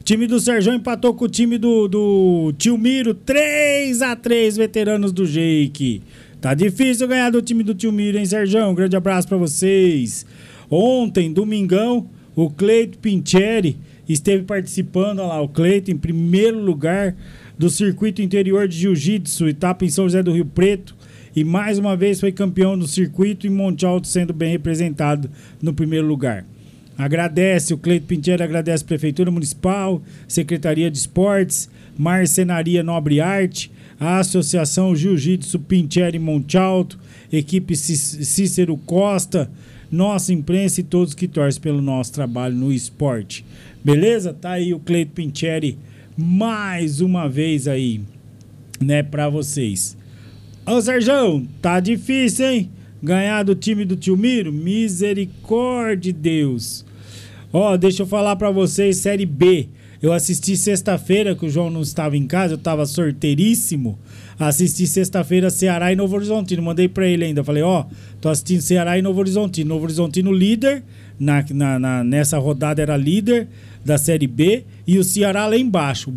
time do Serjão empatou com o time do Tio Miro, 3-3, veteranos do Jake. Tá difícil ganhar do time do Tio Miro, hein, Serjão? Um grande abraço pra vocês. Ontem, domingão, o Cleito Pincheri esteve participando, olha lá, o Cleito em primeiro lugar do circuito interior de Jiu-Jitsu, etapa em São José do Rio Preto, e mais uma vez foi campeão do circuito em Monte Alto, sendo bem representado no primeiro lugar. Agradece, o Cleito Pincheri agradece a Prefeitura Municipal, Secretaria de Esportes, Marcenaria Nobre Arte, a Associação Jiu-Jitsu Pincheri Monte Alto, equipe Cícero Costa, nossa imprensa e todos que torcem pelo nosso trabalho no esporte. Beleza? Tá aí o Cleito Pincheri mais uma vez aí, né, pra vocês. Ô, Serjão, tá difícil, hein? Ganhar do time do Tio Miro? Misericórdia de Deus. Ó, deixa eu falar pra vocês, Série B. Eu assisti sexta-feira, que o João não estava em casa, eu tava sorteiríssimo. Assisti sexta-feira Ceará e Novo Horizontino. Mandei pra ele ainda. Falei, ó, tô assistindo Ceará e Novo Horizontino. Novo Horizontino líder, nessa rodada era líder da Série B. E o Ceará lá embaixo.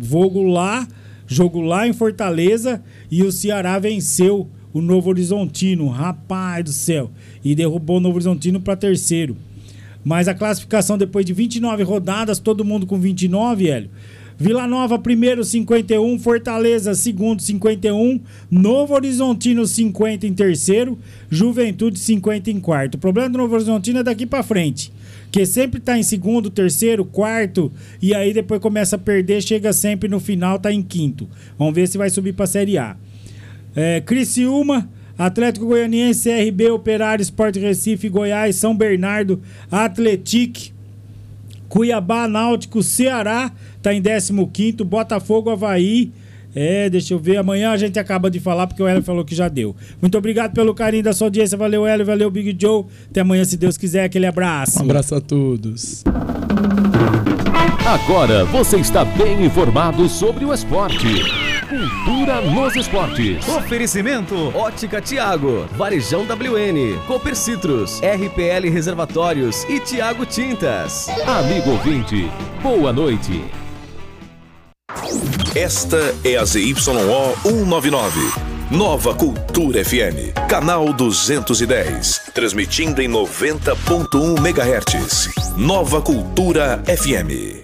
Jogo lá em Fortaleza. E o Ceará venceu o Novo Horizontino. Rapaz do céu. E derrubou o Novo Horizontino pra terceiro. Mas a classificação depois de 29 rodadas, todo mundo com 29, Hélio. Vila Nova, primeiro, 51. Fortaleza, segundo, 51. Novo Horizontino, 50 em terceiro. Juventude, 50 em quarto. O problema do Novo Horizontino é daqui pra frente. Que sempre tá em segundo, terceiro, quarto. E aí depois começa a perder, chega sempre no final, tá em quinto. Vamos ver se vai subir pra Série A. Criciúma, Atlético Goianiense, CRB, Operário, Sport Recife, Goiás, São Bernardo, Atlético, Cuiabá, Náutico, Ceará, tá em 15º, Botafogo, Avaí. Deixa eu ver, amanhã a gente acaba de falar porque o Hélio falou que já deu. Muito obrigado pelo carinho da sua audiência, valeu Hélio, valeu Big Joe. Até amanhã, se Deus quiser, aquele abraço. Um abraço a todos. Agora você está bem informado sobre o esporte. Cultura nos esportes. Oferecimento Ótica Tiago, Varejão WN, Cooper Citrus, RPL Reservatórios e Tiago Tintas. Amigo ouvinte, boa noite. Esta é a ZYO 199, Nova Cultura FM, canal 210, transmitindo em 90.1 MHz. Nova Cultura FM.